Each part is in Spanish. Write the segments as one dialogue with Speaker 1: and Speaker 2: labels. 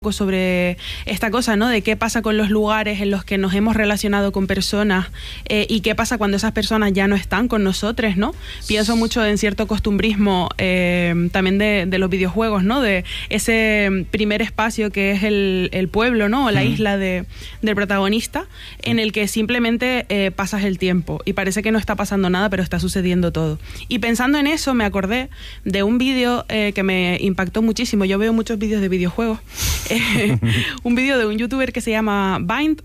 Speaker 1: sobre esta cosa, ¿no? De qué pasa con los lugares en los que nos hemos relacionado con personas y qué pasa cuando esas personas ya no están con nosotros, ¿no? Pienso mucho en cierto costumbrismo también de los videojuegos, ¿no? De ese primer espacio que es el pueblo, ¿no? O la isla del protagonista, en el que simplemente pasas el tiempo y parece que no está pasando nada, pero está sucediendo todo. Y pensando en eso me acordé de un vídeo que me impactó muchísimo. Yo veo muchos vídeos de videojuegos. Un vídeo de un youtuber que se llama Bind,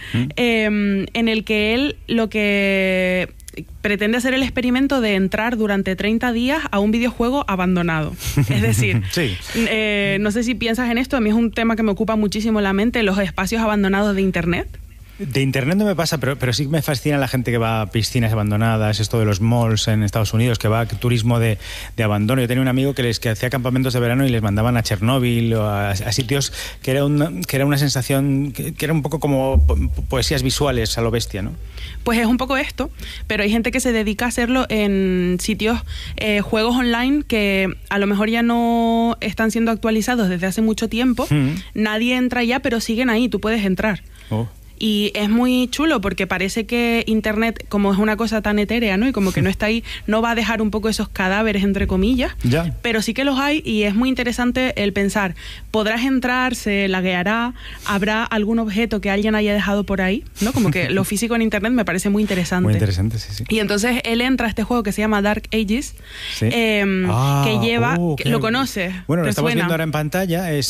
Speaker 1: en el que él lo que pretende hacer el experimento de entrar durante 30 días a un videojuego abandonado. Es decir,
Speaker 2: sí.
Speaker 1: No sé si piensas en esto, a mí es un tema que me ocupa muchísimo la mente, los espacios abandonados de Internet.
Speaker 2: De Internet no me pasa, pero sí me fascina la gente que va a piscinas abandonadas, esto de los malls en Estados Unidos, que va a turismo de abandono. Yo tenía un amigo que hacía campamentos de verano y les mandaban a Chernóbil o a sitios que era una sensación, que era un poco como poesías visuales a lo bestia, ¿no?
Speaker 1: Pues es un poco esto, pero hay gente que se dedica a hacerlo en sitios, juegos online que a lo mejor ya no están siendo actualizados desde hace mucho tiempo. Nadie entra ya, pero siguen ahí, tú puedes entrar.
Speaker 2: Oh.
Speaker 1: Y es muy chulo porque parece que Internet, como es una cosa tan etérea, ¿no? Y como que no está ahí, no va a dejar un poco esos cadáveres, entre comillas.
Speaker 2: Ya.
Speaker 1: Pero sí que los hay y es muy interesante el pensar, podrás entrar, se lagueará, habrá algún objeto que alguien haya dejado por ahí, ¿no? Como que lo físico en Internet me parece muy interesante.
Speaker 2: Muy interesante, sí, sí.
Speaker 1: Y entonces él entra a este juego que se llama Dark Ages,
Speaker 2: ¿Sí?
Speaker 1: que lleva... ¿Lo conoces?
Speaker 2: Bueno, lo estamos
Speaker 1: suena?
Speaker 2: viendo ahora en pantalla, es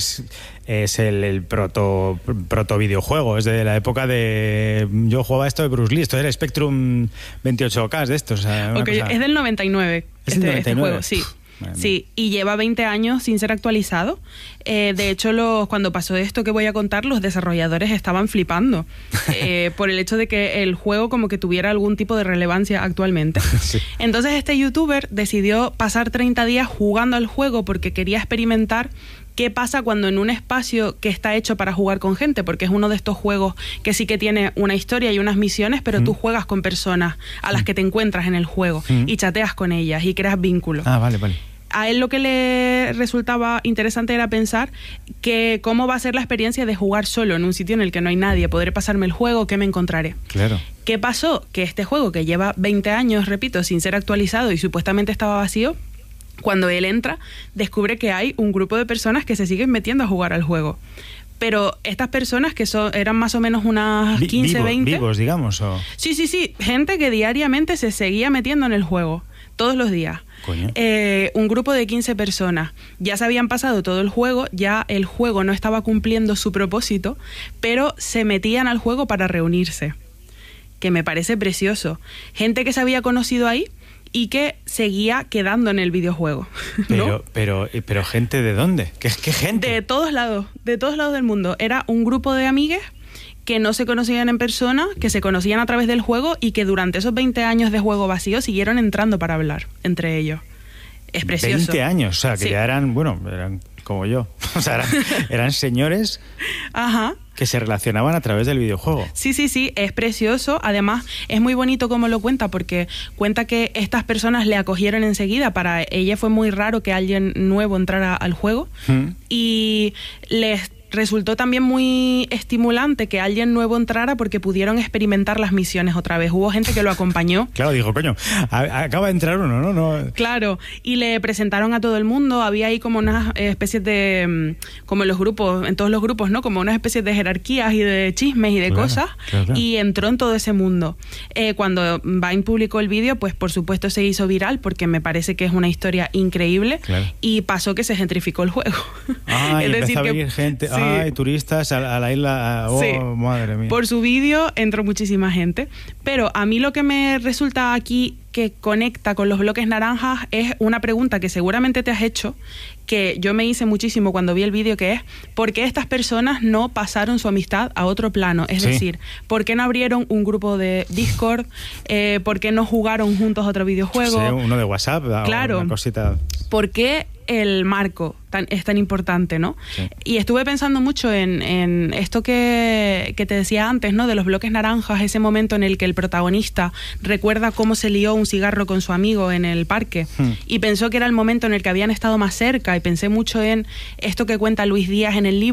Speaker 2: el proto videojuego, es de la época de... Yo jugaba esto de Bruce Lee, esto era Spectrum 28K de estos. O sea,
Speaker 1: okay, es del 99,
Speaker 2: ¿Es del 99?
Speaker 1: este juego, sí. Sí, y lleva 20 años sin ser actualizado. De hecho, cuando pasó esto que voy a contar, los desarrolladores estaban flipando por el hecho de que el juego como que tuviera algún tipo de relevancia actualmente.
Speaker 2: Sí.
Speaker 1: Entonces este youtuber decidió pasar 30 días jugando al juego porque quería experimentar qué pasa cuando en un espacio que está hecho para jugar con gente, porque es uno de estos juegos que sí que tiene una historia y unas misiones, pero tú juegas con personas a las que te encuentras en el juego y chateas con ellas y creas vínculos.
Speaker 2: Ah, vale.
Speaker 1: A él lo que le resultaba interesante era pensar que cómo va a ser la experiencia de jugar solo en un sitio en el que no hay nadie. ¿Podré pasarme el juego? ¿Qué me encontraré?
Speaker 2: Claro.
Speaker 1: ¿Qué pasó? Que este juego, que lleva 20 años, repito, sin ser actualizado y supuestamente estaba vacío, cuando él entra, descubre que hay un grupo de personas que se siguen metiendo a jugar al juego. Pero estas personas, que eran más o menos unas 15, 20...
Speaker 2: ¿Vivos, digamos? ¿O?
Speaker 1: Sí. Gente que diariamente se seguía metiendo en el juego, todos los días.
Speaker 2: Coño.
Speaker 1: Un grupo de 15 personas. Ya se habían pasado todo el juego, ya el juego no estaba cumpliendo su propósito, pero se metían al juego para reunirse. Que me parece precioso. Gente que se había conocido ahí y que seguía quedando en el videojuego, ¿no?
Speaker 2: Pero ¿gente de dónde? ¿Qué gente?
Speaker 1: De todos lados del mundo. Era un grupo de amigues que no se conocían en persona, que se conocían a través del juego y que durante esos 20 años de juego vacío siguieron entrando para hablar entre ellos. Es precioso.
Speaker 2: 20 años, o sea, que
Speaker 1: sí.
Speaker 2: ya eran como yo. O sea, eran señores...
Speaker 1: Ajá.
Speaker 2: Que se relacionaban a través del videojuego.
Speaker 1: Sí, es precioso. Además, es muy bonito cómo lo cuenta, porque cuenta que estas personas le acogieron enseguida. Para ella fue muy raro que alguien nuevo entrara al juego. Y les resultó también muy estimulante que alguien nuevo entrara porque pudieron experimentar las misiones otra vez. Hubo gente que lo acompañó.
Speaker 2: Claro, dijo, coño, acaba de entrar uno, ¿no?
Speaker 1: Claro, y le presentaron a todo el mundo. Había ahí como unas especies de... como en los grupos, en todos los grupos, ¿no? Como unas especies de jerarquías y de chismes y de cosas. Claro. Y entró en todo ese mundo. Cuando Vine publicó el vídeo, pues por supuesto se hizo viral porque me parece que es una historia increíble. Claro. Y pasó que se gentrificó el juego.
Speaker 2: Es decir, empezó a venir gente... Sí. Ay, turistas a la isla. Oh, sí. Madre mía.
Speaker 1: Por su vídeo entró muchísima gente. Pero a mí lo que me resulta aquí que conecta con los bloques naranjas es una pregunta que seguramente te has hecho, que yo me hice muchísimo cuando vi el vídeo, que es ¿por qué estas personas no pasaron su amistad a otro plano? Es decir, ¿por qué no abrieron un grupo de Discord? ¿Por qué no jugaron juntos otro videojuego?
Speaker 2: Sí, uno de WhatsApp.
Speaker 1: Claro.
Speaker 2: Una cosita.
Speaker 1: ¿Por qué el marco es tan importante, ¿no?
Speaker 2: Sí.
Speaker 1: Y estuve pensando mucho en esto que te decía antes, ¿no? De los bloques naranjas, ese momento en el que el protagonista recuerda cómo se lió un cigarro con su amigo en el parque y pensó que era el momento en el que habían estado más cerca, y pensé mucho en esto que cuenta Luis Díaz en el libro,